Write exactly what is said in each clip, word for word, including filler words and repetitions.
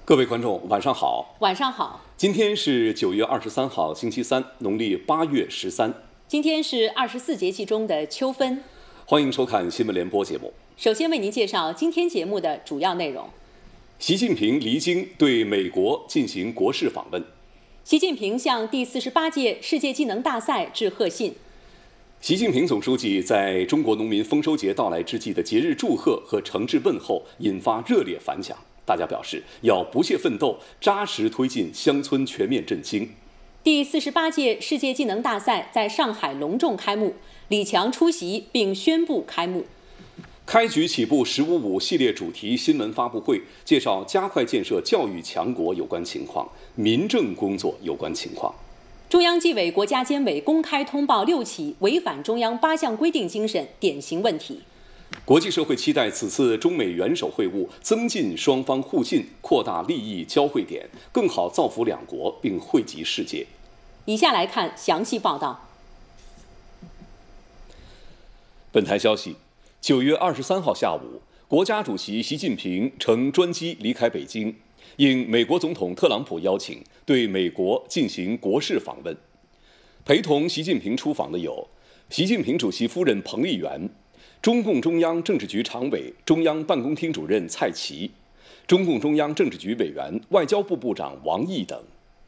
各位观众，晚上好。 晚上好。 今天是九月二十三号，星期三，农历八月十三。 今天是二十四节气中的秋分。 欢迎收看新闻联播节目。 首先为您介绍今天节目的主要内容。 习近平离京对美国进行国事访问。 习近平向第四十八届世界技能大赛致贺信。 习近平总书记在中国农民丰收节到来之际的节日祝贺和诚挚问候引发热烈反响。大家表示要不懈奋斗，扎实推进乡村全面振兴。 第四十八届世界技能大赛在上海隆重开幕，李强出席并宣布开幕。 开局起步“十五五”系列主题新闻发布会，介绍加快建设教育强国有关情况、民政工作有关情况。 中央纪委国家监委公开通报六起违反中央八项规定精神典型问题。 国际社会期待此次中美元首会晤增进双方互信，扩大利益交汇点，更好造福两国并惠及世界。 以下来看详细报道。 本台消息，九月二十三号下午，国家主席习近平乘专机离开北京，应美国总统特朗普邀请，对美国进行国事访问。陪同习近平出访的有习近平主席夫人彭丽媛、中共中央政治局常委、中央办公厅主任蔡奇、中共中央政治局委员、外交部部长王毅等。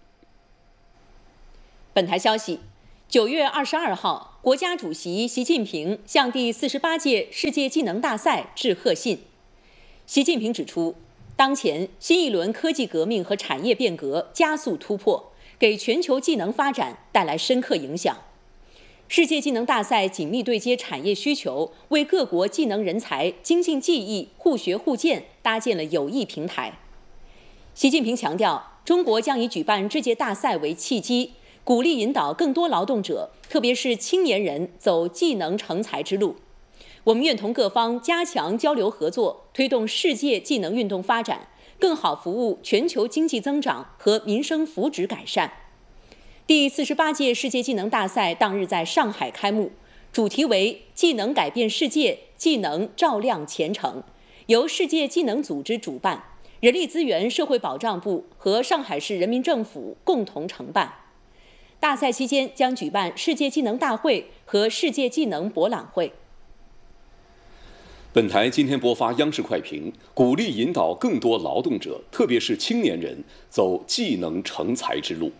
本台消息，九月二十二号，国家主席习近平向第四十八届世界技能大赛致贺信。习近平指出，当前新一轮科技革命和产业变革加速突破，给全球技能发展带来深刻影响。世界技能大赛紧密对接产业需求，为各国技能人才精进技艺、互学互鉴搭建了有益平台。习近平强调，中国将以举办这届大赛为契机，鼓励引导更多劳动者，特别是青年人走技能成才之路。我们愿同各方加强交流合作，推动世界技能运动发展，更好服务全球经济增长和民生福祉改善。第四十八届世界技能大赛当日在上海开幕，主题为“技能改变世界，技能照亮前程”，由世界技能组织主办，人力资源社会保障部和上海市人民政府共同承办。大赛期间将举办世界技能大会和世界技能博览会。 本台今天播发央视快评，鼓励引导更多劳动者，特别是青年人走技能成才之路。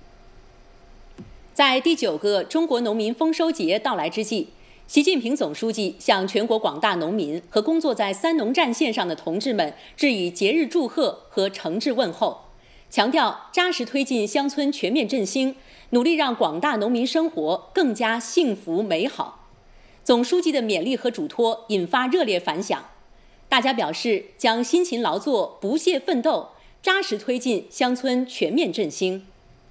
在第九个中国农民丰收节到来之际，习近平总书记向全国广大农民和工作在三农战线上的同志们致以节日祝贺和诚挚问候，强调扎实推进乡村全面振兴，努力让广大农民生活更加幸福美好。总书记的勉励和嘱托引发热烈反响，大家表示将辛勤劳作、不懈奋斗，扎实推进乡村全面振兴。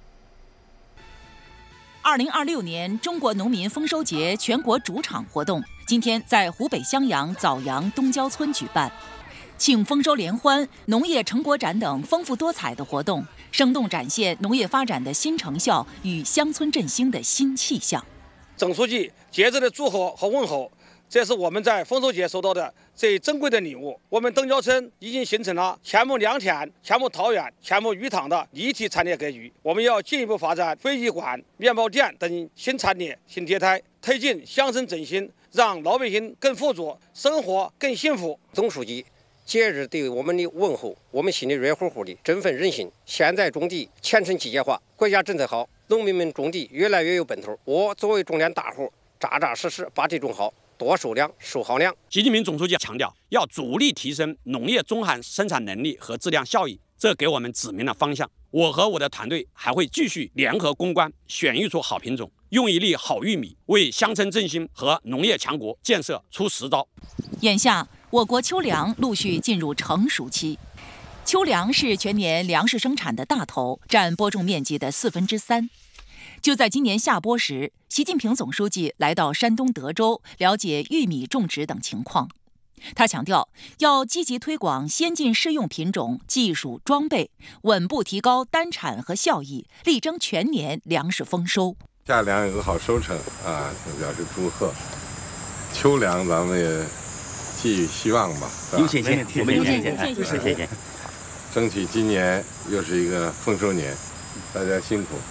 二零二六年中国农民丰收节全国主场活动今天在湖北襄阳枣阳东郊村举办，庆丰收联欢、农业成果展等丰富多彩的活动，生动展现农业发展的新成效与乡村振兴的新气象。 总书记节日的祝贺和问候，这是我们在丰收节收到的最珍贵的礼物。我们东郊村已经形成了前牧良田、前牧桃园、前牧鱼塘的立体产业格局。我们要进一步发展非遗馆、面包店等新产业新业态，推进乡村振兴，让老百姓更富足，生活更幸福。 总书记节日对我们的问候，我们心里热乎乎的，振奋人心。现在种地前程机械化，国家政策好，农民们种地越来越有奔头。我作为种田大户，扎扎实实把地种好，多收粮，收好粮。 习近平总书记强调，要主力提升农业综合生产能力和质量效益，这给我们指明了方向。我和我的团队还会继续联合攻关，选育出好品种，用一粒好玉米为乡村振兴和农业强国建设出实招。 眼下，我国秋粮陆续进入成熟期。秋粮是全年粮食生产的大头，占播种面积的四分之三。就在今年夏播时，习近平总书记来到山东德州，了解玉米种植等情况。他强调，要积极推广先进适用品种、技术装备，稳步提高单产和效益，力争全年粮食丰收。 夏粮有个好收成啊，表示祝贺。秋粮咱们也寄予希望吧。 有信心，我们有信心， 谢谢谢谢。 整体今年又是一个丰收年，大家辛苦。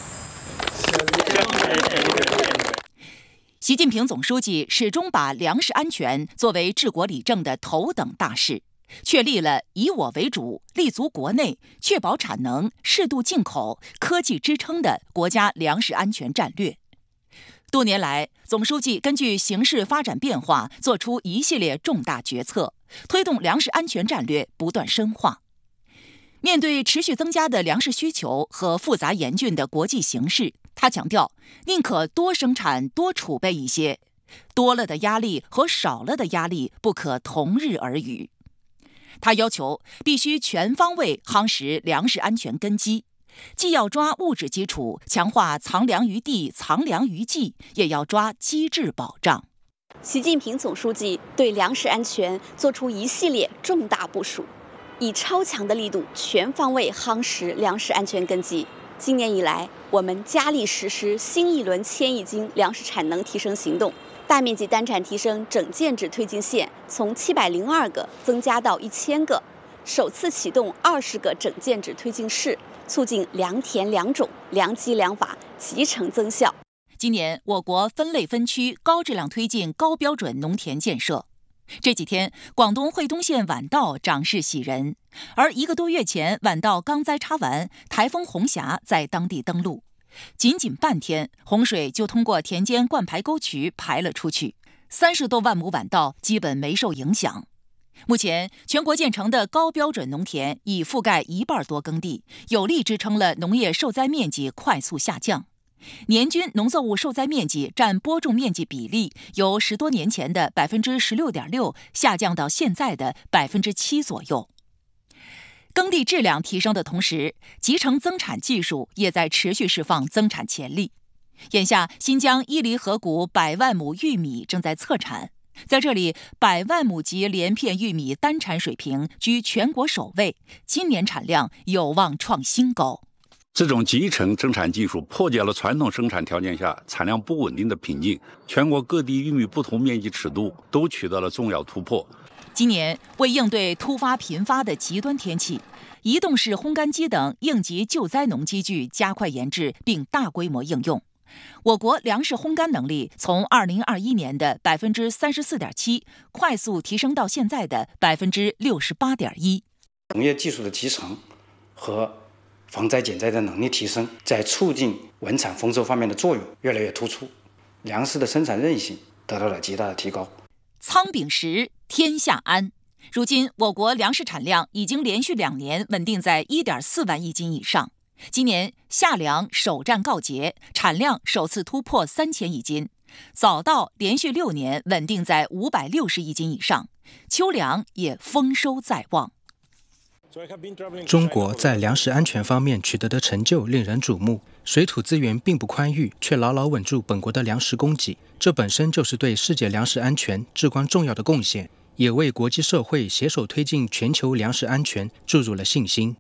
习近平总书记始终把粮食安全作为治国理政的头等大事，确立了以我为主、立足国内、确保产能、适度进口、科技支撑的国家粮食安全战略。多年来，总书记根据形势发展变化，做出一系列重大决策，推动粮食安全战略不断深化。面对持续增加的粮食需求和复杂严峻的国际形势，他强调，宁可多生产、多储备一些，多了的压力和少了的压力不可同日而语。他要求必须全方位夯实粮食安全根基，既要抓物质基础，强化藏粮于地、藏粮于技，也要抓机制保障。 习近平总书记对粮食安全作出一系列重大部署，以超强的力度全方位夯实粮食安全根基。今年以来，我们加力实施新一轮千亿斤粮食产能提升行动，大面积单产提升整建制推进线从七百零二个增加到一千个，首次启动二十个整建制推进室，促进良田良种、良机良法集成增效。 今年，我国分类分区高质量推进高标准农田建设。这几天，广东惠东县晚稻长势喜人，而一个多月前，晚稻刚栽插完，台风红霞在当地登陆，仅仅半天，洪水就通过田间灌排沟渠排了出去，三十多万亩晚稻基本没受影响。目前，全国建成的高标准农田已覆盖一半多耕地，有力支撑了农业受灾面积快速下降。年均农作物受灾面积占播种面积比例由十多年前的百分之十六点六下降到现在的百分之七左右。耕地质量提升的同时，集成增产技术也在持续释放增产潜力。眼下，新疆伊犁河谷百万亩玉米正在测产，在这里，百万亩级连片玉米单产水平居全国首位，今年产量有望创新高。 这种集成增产技术破解了传统生产条件下产量不稳定的瓶颈，全国各地玉米不同面积尺度都取得了重要突破。 今年，为应对突发频发的极端天气，移动式烘干机等应急救灾农机具加快研制并大规模应用。我国粮食烘干能力从二零二一年的百分之三十四点七快速提升到现在的百分之六十八点一。 农业技术的集成和防灾减灾的能力提升，在促进稳产丰收方面的作用越来越突出，粮食的生产韧性得到了极大的提高。 仓廪实，天下安。如今，我国粮食产量已经连续两年稳定在 一点四万亿斤以上。今年夏粮首战告捷，产量首次突破三千亿斤；早稻连续六年稳定在五百六十亿斤以上，秋粮也丰收在望。 中国在粮食安全方面取得的成就令人瞩目，水土资源并不宽裕，却牢牢稳住本国的粮食供给，这本身就是对世界粮食安全至关重要的贡献，也为国际社会携手推进全球粮食安全注入了信心。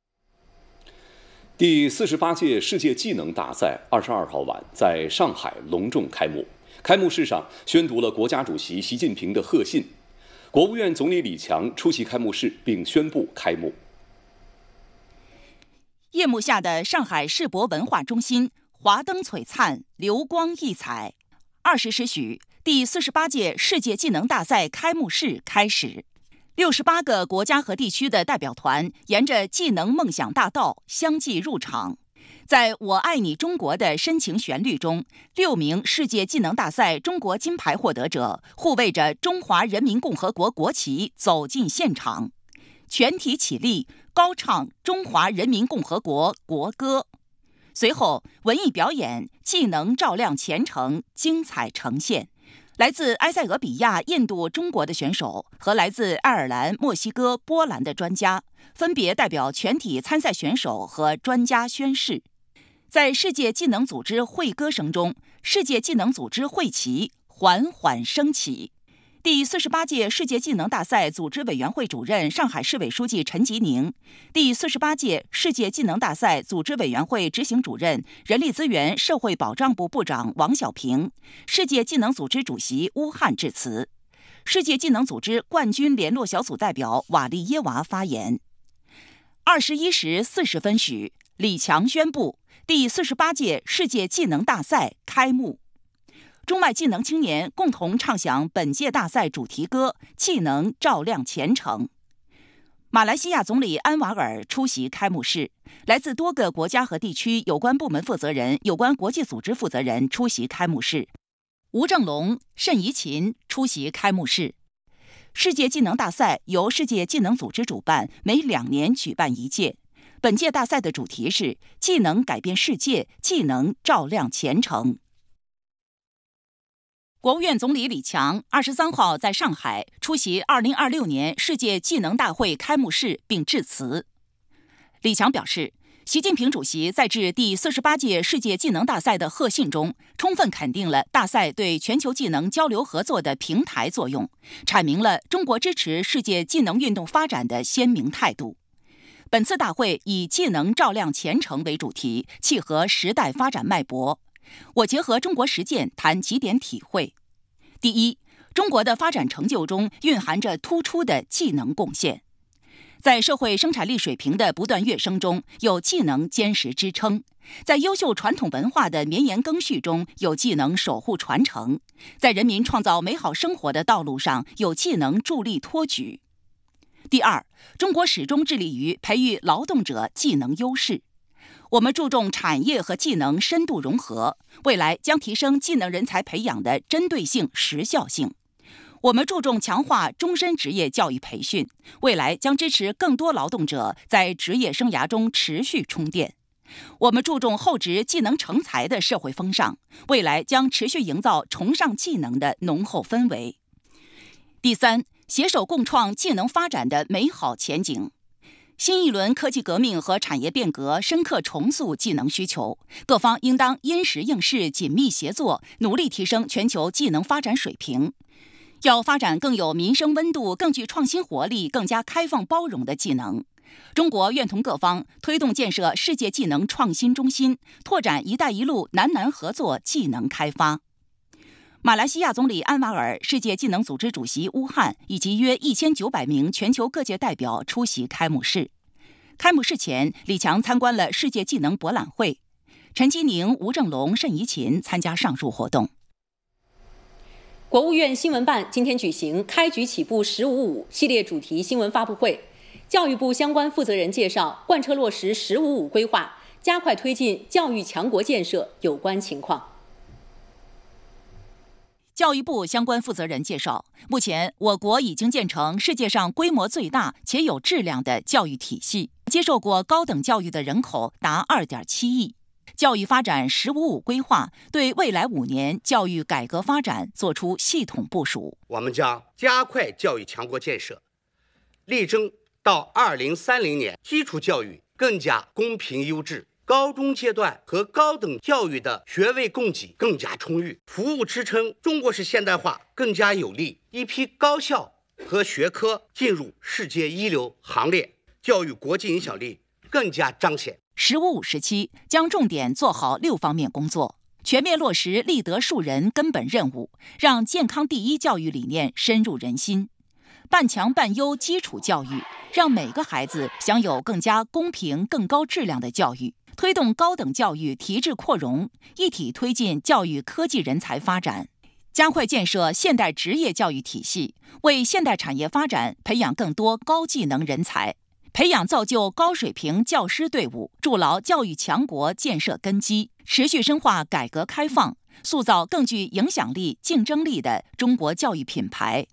第四十八届世界技能大赛二十二号晚在上海隆重开幕，开幕式上宣读了国家主席习近平的贺信。国务院总理李强出席开幕式并宣布开幕。 夜幕下的上海世博文化中心华灯璀璨，流光溢彩。二十时许，第四十八届世界技能大赛开幕式开始。六十八个国家和地区的代表团沿着技能梦想大道相继入场。在我爱你中国的深情旋律中，六名世界技能大赛中国金牌获得者护卫着中华人民共和国国旗走进现场，全体起立，高唱中华人民共和国国歌。随后，文艺表演，技能照亮前程，精彩呈现。来自埃塞俄比亚、印度、中国的选手和来自爱尔兰、墨西哥、波兰的专家，分别代表全体参赛选手和专家宣誓。在世界技能组织会歌声中，世界技能组织会旗缓缓升起。第四十八届世界技能大赛组织委员会主任、上海市委书记陈吉宁，第四十八届世界技能大赛组织委员会执行主任、人力资源社会保障部部长王小平，世界技能组织主席乌汉致辞。世界技能组织冠军联络小组代表瓦利耶娃发言。 二十一时四十分许，李强宣布第四十八届世界技能大赛开幕。中外技能青年共同唱响本届大赛主题歌《技能照亮前程》。马来西亚总理安瓦尔出席开幕式，来自多个国家和地区有关部门负责人、有关国际组织负责人出席开幕式。吴正龙、谌怡琴出席开幕式。世界技能大赛由世界技能组织主办，每两年举办一届。本届大赛的主题是“技能改变世界，技能照亮前程”。国务院总理李强二十三号在上海出席二零二六年世界技能大会开幕式并致辞。李强表示，习近平主席在致第四十八届世界技能大赛的贺信中，充分肯定了大赛对全球技能交流合作的平台作用，阐明了中国支持世界技能运动发展的鲜明态度。本次大会以“技能照亮前程”为主题，契合时代发展脉搏。我结合中国实践谈几点体会。第一，中国的发展成就中蕴含着突出的技能贡献。在社会生产力水平的不断跃升中，有技能坚实支撑；在优秀传统文化的绵延更续中，有技能守护传承；在人民创造美好生活的道路上，有技能助力托举。第二，中国始终致力于培育劳动者技能优势。我们注重产业和技能深度融合，未来将提升技能人才培养的针对性、时效性。我们注重强化终身职业教育培训，未来将支持更多劳动者在职业生涯中持续充电。我们注重厚植技能成才的社会风尚，未来将持续营造崇尚技能的浓厚氛围。第三，携手共创技能发展的美好前景。新一轮科技革命和产业变革深刻重塑技能需求，各方应当因时应势紧密协作，努力提升全球技能发展水平。要发展更有民生温度、更具创新活力、更加开放包容的技能。中国愿同各方推动建设世界技能创新中心，拓展“一带一路”南南合作技能开发。马来西亚总理安瓦尔、世界技能组织主席乌汉以及约一千九百名全球各界代表出席开幕式。开幕式前，李强参观了世界技能博览会。陈吉宁、吴正龙、谌怡琴参加上述活动。 国务院新闻办今天举行“开局起步十五五”系列主题新闻发布会，教育部相关负责人介绍贯彻落实“十五五”规划，加快推进教育强国建设有关情况。 教育部相关负责人介绍，目前我国已经建成世界上规模最大且有质量的教育体系，接受过高等教育的人口达 二点七亿。教育发展“十五五”规划对未来五年教育改革发展作出系统部署。 我们将加快教育强国建设，力争到二零三零年，基础教育更加公平优质，高中阶段和高等教育的学位供给更加充裕，服务支撑中国式现代化更加有力，一批高校和学科进入世界一流行列，教育国际影响力更加彰显。 十五五时期将重点做好六方面工作，全面落实立德树人根本任务，让健康第一教育理念深入人心，半强半优基础教育，让每个孩子享有更加公平、更高质量的教育，推动高等教育提质扩容，一体推进教育科技人才发展，加快建设现代职业教育体系，为现代产业发展培养更多高技能人才，培养造就高水平教师队伍，筑牢教育强国建设根基，持续深化改革开放，塑造更具影响力、竞争力的中国教育品牌。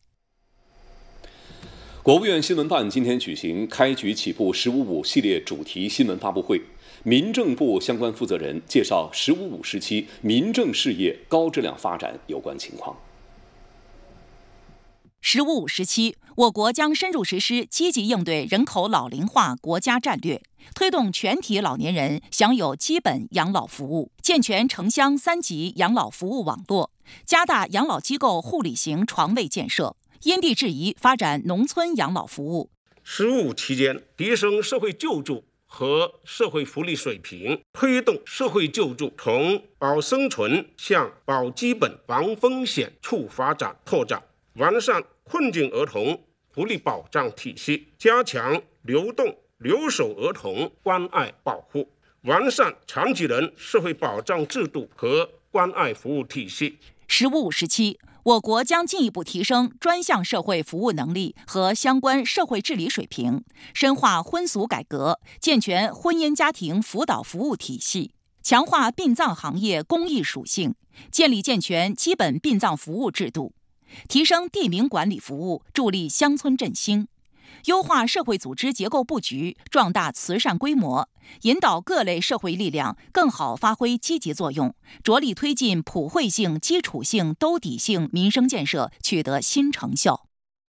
国务院新闻办今天举行“开局起步十五五”系列主题新闻发布会，民政部相关负责人介绍“十五五”时期民政事业高质量发展有关情况。 十五五时期，我国将深入实施积极应对人口老龄化国家战略，推动全体老年人享有基本养老服务，健全城乡三级养老服务网络，加大养老机构护理型床位建设，因地制宜发展农村养老服务。 十五五期间，提升社会救助和社会福利水平，推动社会救助从保生存向保基本、防风险处发展拓展，完善困境儿童福利保障体系，加强流动留守儿童关爱保护，完善残疾人社会保障制度和关爱服务体系。 十五五时期，我国将进一步提升专项社会服务能力和相关社会治理水平，深化婚俗改革，健全婚姻家庭辅导服务体系，强化殡葬行业公益属性，建立健全基本殡葬服务制度，提升地名管理服务，助力乡村振兴。优化社会组织结构布局，壮大慈善规模，引导各类社会力量更好发挥积极作用，着力推进普惠性、基础性、兜底性民生建设取得新成效。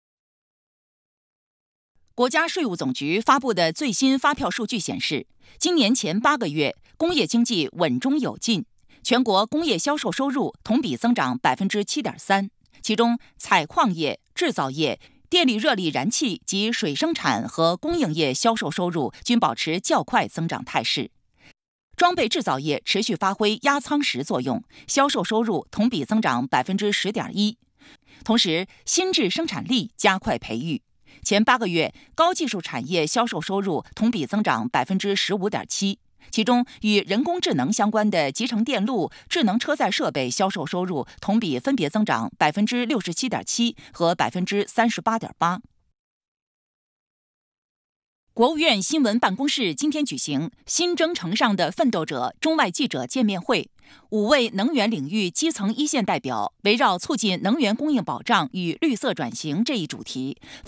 国家税务总局发布的最新发票数据显示，今年前八个月，工业经济稳中有进，全国工业销售收入同比增长百分之七点三，其中采矿业、制造业、电力热力燃气及水生产和供应业销售收入均保持较快增长态势。装备制造业持续发挥压舱石作用，销售收入同比增长百分之十点一。同时，新质生产力加快培育，前八个月高技术产业销售收入同比增长百分之十五点七。其中，与人工智能相关的集成电路、智能车载设备销售收入同比分别增长百分之六十七点七和百分之三十八点八。国务院新闻办公室今天举行新征程上的奋斗者中外记者见面会，五位能源领域基层一线代表围绕促进能源供应保障与绿色转型这一主题。